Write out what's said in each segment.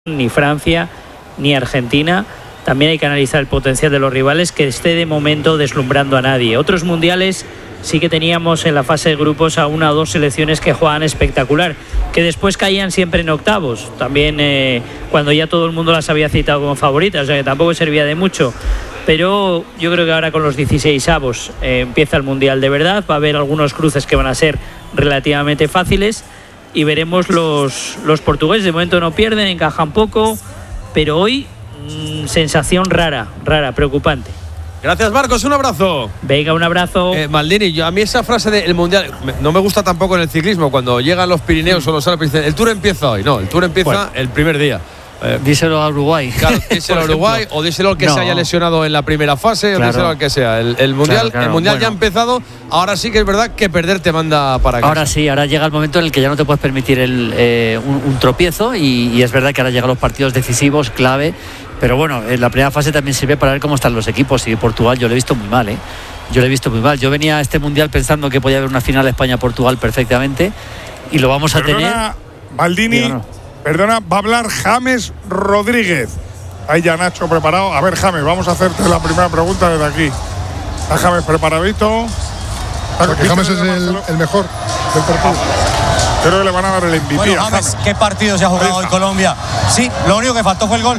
ni Francia, ni Argentina. También hay que analizar el potencial de los rivales, que esté de momento deslumbrando a nadie. Otros mundiales sí que teníamos en la fase de grupos a una o dos selecciones que jugaban espectacular, que después caían siempre en octavos, también cuando ya todo el mundo las había citado como favoritas, o sea que tampoco servía de mucho. Pero yo creo que ahora con los 16avos empieza el mundial de verdad. Va a haber algunos cruces que van a ser relativamente fáciles y veremos los portugueses. De momento no pierden, encajan poco, pero hoy sensación rara, preocupante. Gracias, Marcos, un abrazo. Venga, un abrazo. Maldini, a mí esa frase del Mundial no me gusta tampoco en el ciclismo, cuando llegan los Pirineos o los Alpes, dicen, el Tour empieza hoy. No, el Tour empieza el primer día. Díselo a Uruguay. Claro, díselo a Uruguay, o díselo al que se haya lesionado en la primera fase, claro. O díselo al que sea. El Mundial, claro. El Mundial ya ha empezado. Ahora sí que es verdad que perder te manda para casa. Ahora sí, ahora llega el momento en el que ya no te puedes permitir un tropiezo, y es verdad que ahora llegan los partidos decisivos, clave. Pero bueno, en la primera fase también sirve para ver cómo están los equipos. Y Portugal yo lo he visto muy mal, Yo lo he visto muy mal. Yo venía a este Mundial pensando que podía haber una final España-Portugal perfectamente, y lo vamos a tener. Maldini, perdona, va a hablar James Rodríguez. Ahí ya Nacho preparado. A ver, James, vamos a hacerte la primera pregunta desde aquí. ¿Está James preparadito? Porque James es el mejor del partido. Creo que le van a dar el MVP. Bueno, James, ¿qué partido se ha jugado hoy Colombia? Sí, lo único que faltó fue el gol.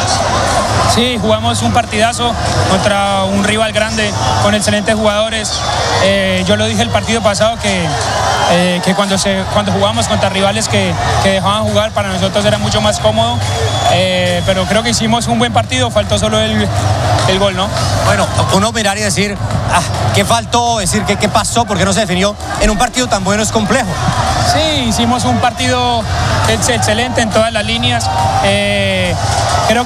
Sí, jugamos un partidazo contra un rival grande, con excelentes jugadores. Yo lo dije el partido pasado que cuando jugamos contra rivales que dejaban jugar, para nosotros era mucho más cómodo. Pero creo que hicimos un buen partido, faltó solo el gol, ¿no? Bueno, uno mirar y decir, ¿qué faltó? Decir, ¿qué pasó? ¿Por qué no se definió? En un partido tan bueno es complejo. Sí, hicimos un partido excelente en todas las líneas. Creo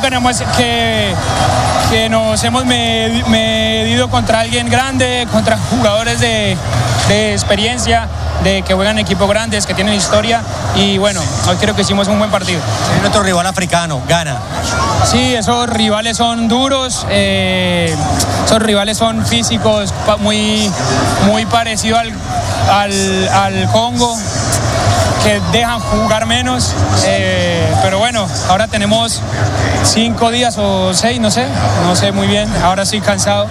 que nos hemos medido contra alguien grande, contra jugadores de experiencia, de que juegan equipos grandes, que tienen historia, y bueno, hoy creo que hicimos un buen partido. Es nuestro rival africano, Ghana. Sí, esos rivales son duros, esos rivales son físicos, muy parecido al Congo, que dejan jugar menos, pero bueno, ahora tenemos 5 días o 6, no sé muy bien, ahora estoy cansado,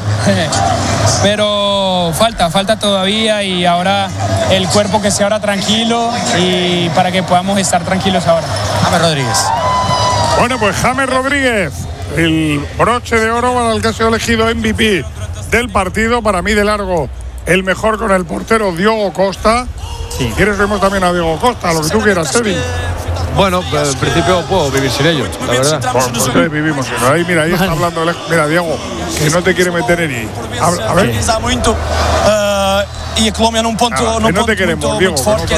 pero falta todavía, y ahora el cuerpo que esté ahora tranquilo, y para que podamos estar tranquilos ahora. James Rodríguez. Bueno, pues James Rodríguez, el broche de oro para el que ha sido elegido MVP del partido, para mí de largo el mejor, con el portero Diogo Costa. Sí. ¿Quieres vemos también a Diogo Costa? Lo que tú quieras, Eddie. Bueno, en principio puedo vivir sin ellos, la verdad. Pues vivimos sin ellos. Mira, ahí está hablando. Mira, Diego, que no te quiere meter en ahí. A ver. Y Colombia en un punto. No te queremos, Diego.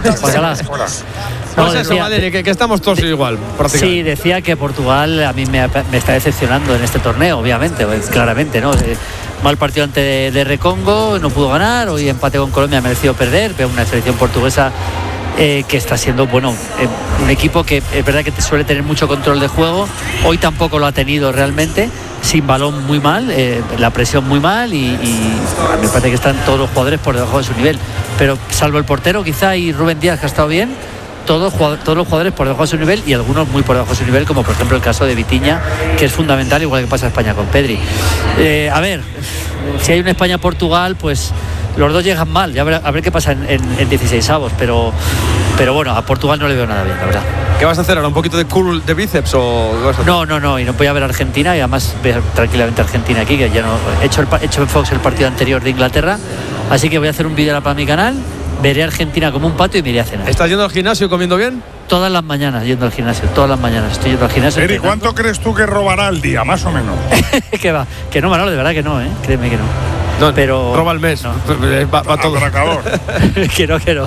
No, eso, Madrid, que estamos todos igual. Sí, decía que Portugal a mí me está decepcionando en este torneo, obviamente, pues, claramente, ¿no? Mal partido ante de Recongo, no pudo ganar. Hoy empate con Colombia, ha merecido perder. Veo una selección portuguesa que está siendo, bueno, un equipo que es verdad que suele tener mucho control de juego. Hoy tampoco lo ha tenido realmente. Sin balón muy mal, la presión muy mal, y me parece que están todos los jugadores por debajo de su nivel. Pero salvo el portero quizá y Rubén Díaz, que ha estado bien, todos los jugadores por debajo de su nivel, y algunos muy por debajo de su nivel, como por ejemplo el caso de Vitinha, que es fundamental, igual que pasa en España con Pedri. A ver, si hay una España-Portugal, pues los dos llegan mal, ya a ver qué pasa en 16avos, pero bueno, a Portugal no le veo nada bien, la verdad. ¿Qué vas a hacer ahora? ¿Un poquito de curl de bíceps o vas a hacer? No, y no voy a ver a Argentina, y además ver tranquilamente a Argentina aquí, que ya no he hecho en Fox el partido anterior de Inglaterra, así que voy a hacer un vídeo para mi canal. Veré a Argentina como un pato y me iré a cenar. ¿Estás yendo al gimnasio comiendo bien? Todas las mañanas yendo al gimnasio, todas las mañanas estoy yendo al gimnasio. Eri, ¿cuánto crees tú que robará al día, más o menos? Que va, que no, Manolo, de verdad que no, créeme que no. No, pero roba al mes, no. Va todo. que no.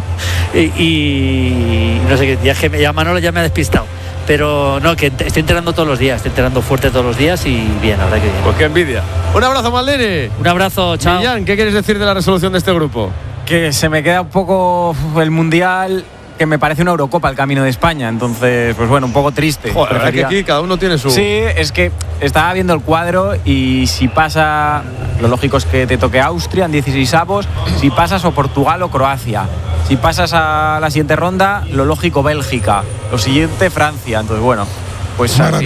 Y no sé qué, ya Manolo ya me ha despistado. Pero no, que estoy entrenando todos los días, estoy entrenando fuerte todos los días, y bien, la verdad que bien. Pues qué envidia. Un abrazo, Maldini. Un abrazo, chao. Millán, ¿qué quieres decir de la resolución de este grupo? Que se me queda un poco el Mundial, que me parece una Eurocopa el camino de España, entonces pues bueno, un poco triste. Joder, la verdad que aquí cada uno tiene su... Sí, es que estaba viendo el cuadro, y si pasa, lo lógico es que te toque Austria en 16avos, si pasas o Portugal o Croacia, si pasas a la siguiente ronda, lo lógico Bélgica, lo siguiente Francia, entonces bueno, pues